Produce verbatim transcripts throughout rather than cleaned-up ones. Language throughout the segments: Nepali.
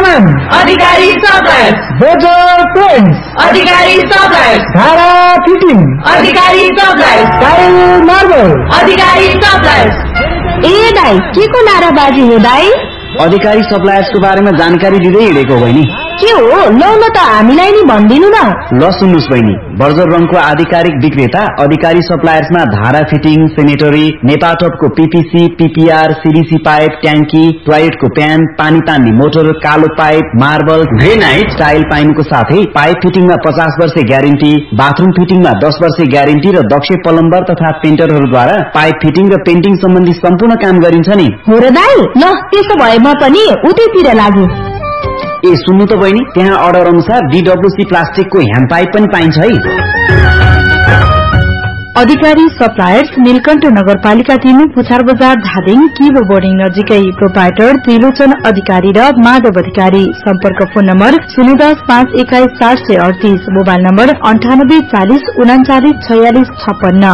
सामान अधिकारी सप्लायर्स, बोजर पेन्ट्स अधिकारी सप्लायर्स, धारा फिटिङ अधिकारी सप्लायर्स, टाइल मार्बल अधिकारी सप्लायर्स। ए दाइ के को नाराबाजी हो दाइ? अधिकारी सप्लायर्सको बारेमा जानकारी दिँदै हिँडेको बहिनी। के हो लौ न त हामीलाई नि भनिदिनु न। ल सुन्नुस् बहिनी, बर्जर रङको आधिकारिक विक्रेता अधिकारी सप्लायर्समा धारा fitting, sanitary, नेपाटपको PPC, PPR, CDC pipe, ट्याङ्की, टोयलेटको प्यान, पानी तान्ने मोटर, कालो पाइप, मार्बल, ग्रेनाइट, टाइल पाइनुको साथै पाइप फिटिङमा पचास वर्ष ग्यारेन्टी, बाथरूम फिटिङमा दस वर्ष ग्यारेन्टी र दक्ष प्लम्बर तथा पेन्टरहरूद्वारा पाइप फिटिङ र पेन्टिङ सम्बन्धी सम्पूर्ण काम गरिन्छ नि। हो र दाइ, ल त्यसो भए म पनि उतैतिर लागु। ए सुन्नु त बहिनी, त्यहाँ अर्डर अनुसार डीडब्ल्यूसी प्लास्टिकको ह्यान्ड पाइप पनि पाइन्छ है। अधिकारी सप्लायर्स, नीलकण्ठ नगरपालिका तीन, पुछार बजार, धादिङ, किबो बोर्डिङ नजिकै। प्रोपाइटर त्रिलोचन अधिकारी र माधव अधिकारी। सम्पर्क फोन नम्बर शून्य दस पाँच एक्काइस चार सय अडतीस, मोबाइल नम्बर अन्ठानब्बे चालिस उनाचालिस छयालिस छप्पन्न।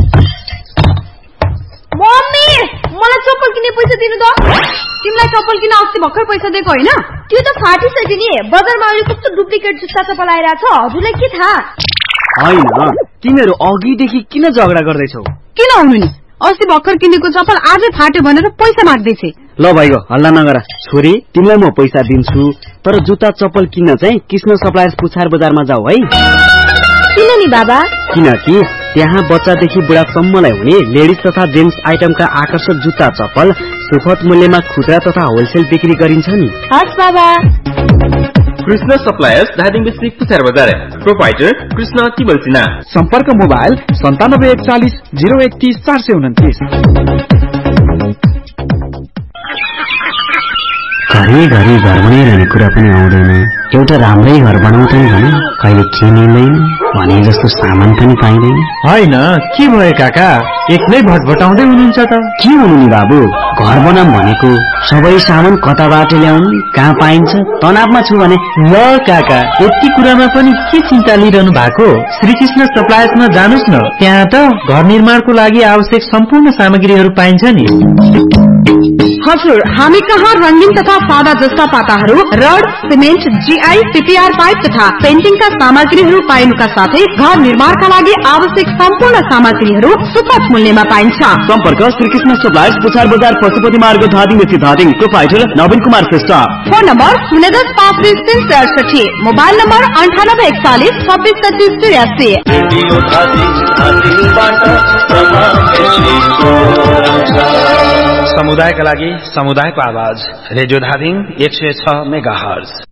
मम्मी, मलाई चप्पल किन्ने पैसा दिनु त। तिमीलाई चप्पल किन्न अस्ति भर्खर पैसा दिएको होइन? त्यो त फाटिसक्यो नि। बजारमा अहिले कस्तो डुप्लिकेट जुत्ता चप्पल आइरहेछ, हजुरलाई के थाहा? होइन, तिमीहरू अघिदेखि किन झगडा गर्दैछौ? किन हुनु नि, अस्ति भर्खर किनेको चप्पल आजै फाट्यो भनेर पैसा माग्दैछ। ल भाइको हल्ला नगर। छोरी, तिमीलाई म पैसा दिन्छु, तर जुत्ता चप्पल किन्न चाहिँ कृष्ण सप्लायर्स पुछार बजारमा जाऊ है। किन नि बाबा? किनकि त्यहाँ बच्चादेखि बुढासम्मलाई हुने लेडिज तथा जेन्ट्स आइटमका आकर्षक जुत्ता चप्पल सुपथ मूल्यमा खुद्रा तथा होलसेल बिक्री गरिन्छ नि। हस् बाबा। कृष्ण सप्लायर्स, धादिङ डिस्ट्रिक्ट, पुछार बजार। प्रोपाइटर कृष्ण तिमल सिन्हा। सम्पर्क मोबाइल सन्तानब्बे एकचालिस जिरो एकतीस चार सय उन्तिस। घरि घरि घर बनाइरहने कुरा पनि आउँदैन। एउटा राम्रै घर बनाउँछ नि भने कहिले के मिल्दैन भने जस्तो सामान पनि पाइँदैन। होइन, के भयो काका, एक्लै भटभटाउँदै हुनुहुन्छ त? के हुनु नि बाबु, घर बनाऊँ भनेको सबै सामान कताबाट ल्याउनु, कहाँ पाइन्छ, तनावमा छु भने। ल काका, यति कुरामा पनि के चिन्ता लिइरहनु भएको? श्रीकृष्ण सप्लायर्समा जानुस् न, त्यहाँ त घर निर्माणको लागि आवश्यक सम्पूर्ण सामग्रीहरू पाइन्छ नि। हजुर, हामी कहाँ रंगीन तथा सादा जस्ता पाताहरू, rod, cement, GI, PPR pipe तथा पेन्टिङका सामग्रीहरू पाइनुका साथै घर निर्माणका लागि आवश्यक सम्पूर्ण सामग्रीहरू सुपथ मूल्यमा पाइन्छ। सम्पर्क श्रीकृष्ण सप्लायर्स, पुछार बजार, पशुपति मार्ग, धादिङ स्थित। धादिङ। प्रोपाइटर नवीन कुमार श्रेष्ठ। फोन नम्बर शून्य दस पाँच बिस तीन सय अडसठी, मोबाइल नम्बर अन्ठानब्बे एकचालिस छब्बिस छत्तीस त्रियासी। समुदायका लागि समुदायको आवाज, रेडियो धादिङ एक सय छ मेगा हर्ज।